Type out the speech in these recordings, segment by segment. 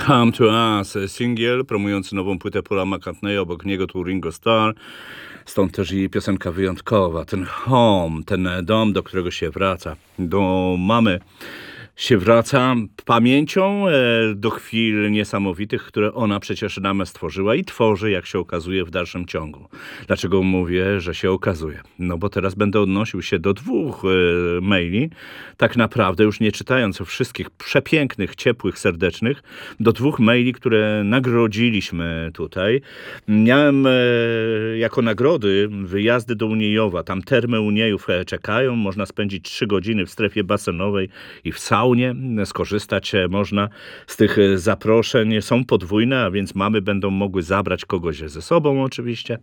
Come to Us, singiel promujący nową płytę Paula McCartneya, obok niego tu Ringo Starr, stąd też i piosenka wyjątkowa, ten home, ten dom, do którego się wraca, do mamy się wraca pamięcią do chwil niesamowitych, które ona przecież nam stworzyła i tworzy, jak się okazuje, w dalszym ciągu. Dlaczego mówię, że się okazuje? No bo teraz będę odnosił się do dwóch maili, tak naprawdę już nie czytając wszystkich przepięknych, ciepłych, serdecznych, do dwóch maili, które nagrodziliśmy tutaj. Miałem jako nagrody wyjazdy do Uniejowa, tam termy Uniejów czekają, można spędzić 3 godziny w strefie basenowej i w saunie, skorzystać można z tych zaproszeń. Są podwójne, a więc mamy będą mogły zabrać kogoś ze sobą oczywiście,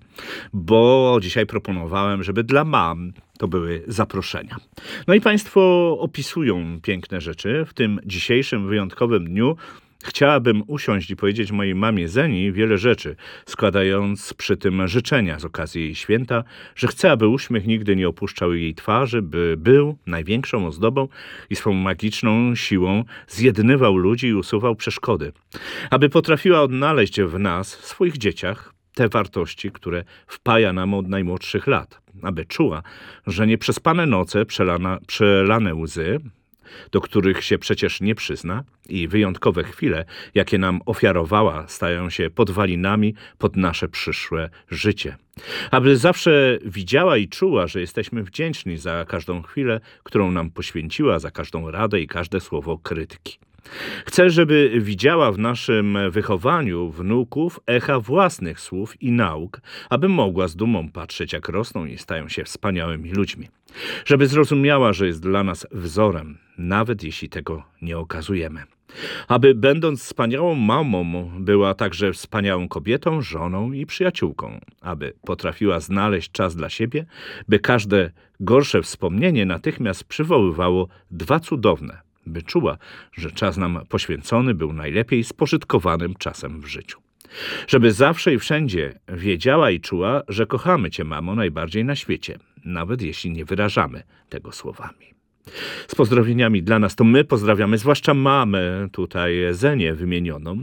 bo dzisiaj proponowałem, żeby dla mam to były zaproszenia. No i Państwo opisują piękne rzeczy. W tym dzisiejszym wyjątkowym dniu chciałabym usiąść i powiedzieć mojej mamie Zeni wiele rzeczy, składając przy tym życzenia z okazji jej święta, że chcę, aby uśmiech nigdy nie opuszczał jej twarzy, by był największą ozdobą i swą magiczną siłą zjednywał ludzi i usuwał przeszkody. Aby potrafiła odnaleźć w nas, swoich dzieciach, te wartości, które wpaja nam od najmłodszych lat. Aby czuła, że nieprzespane noce, przelane łzy, do których się przecież nie przyzna, i wyjątkowe chwile, jakie nam ofiarowała, stają się podwalinami pod nasze przyszłe życie. Aby zawsze widziała i czuła, że jesteśmy wdzięczni za każdą chwilę, którą nam poświęciła, za każdą radę i każde słowo krytyki. Chcę, żeby widziała w naszym wychowaniu wnuków echa własnych słów i nauk, aby mogła z dumą patrzeć, jak rosną i stają się wspaniałymi ludźmi. Żeby zrozumiała, że jest dla nas wzorem, nawet jeśli tego nie okazujemy. Aby będąc wspaniałą mamą, była także wspaniałą kobietą, żoną i przyjaciółką. Aby potrafiła znaleźć czas dla siebie, by każde gorsze wspomnienie natychmiast przywoływało 2 cudowne. By czuła, że czas nam poświęcony był najlepiej spożytkowanym czasem w życiu. Żeby zawsze i wszędzie wiedziała i czuła, że kochamy Cię, mamo, najbardziej na świecie, nawet jeśli nie wyrażamy tego słowami. Z pozdrowieniami dla nas to my pozdrawiamy, zwłaszcza mamę tutaj Zenię wymienioną.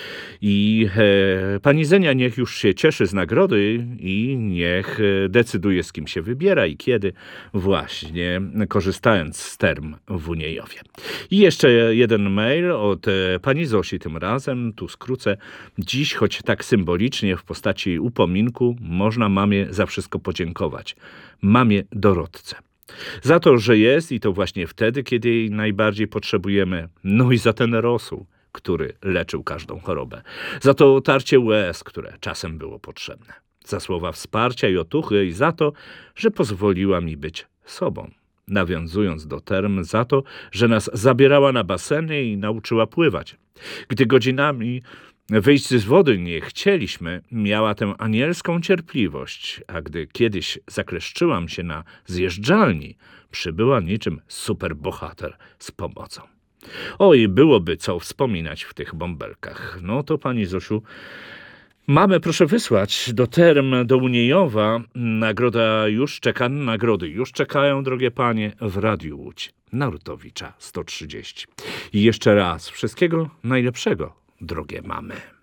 I pani Zenia niech już się cieszy z nagrody i niech decyduje, z kim się wybiera i kiedy, właśnie korzystając z term w Uniejowie. I jeszcze jeden mail od pani Zosi tym razem, tu skrócę. Dziś, choć tak symbolicznie w postaci upominku, można mamie za wszystko podziękować. Mamie Dorotce. Za to, że jest i to właśnie wtedy, kiedy jej najbardziej potrzebujemy. No i za ten rosół, który leczył każdą chorobę. Za to otarcie łez, które czasem było potrzebne. Za słowa wsparcia i otuchy i za to, że pozwoliła mi być sobą. Nawiązując do term, za to, że nas zabierała na baseny i nauczyła pływać. Gdy godzinami wyjść z wody nie chcieliśmy, miała tę anielską cierpliwość, a gdy kiedyś zakleszczyłam się na zjeżdżalni, przybyła niczym superbohater z pomocą. Oj, byłoby co wspominać w tych bąbelkach. No to pani Zosiu, mamy proszę wysłać do term do Uniejowa. Nagrody już czekają, drogie panie, w Radiu Łódź. Narutowicza 130. I jeszcze raz wszystkiego najlepszego, drogie mamy.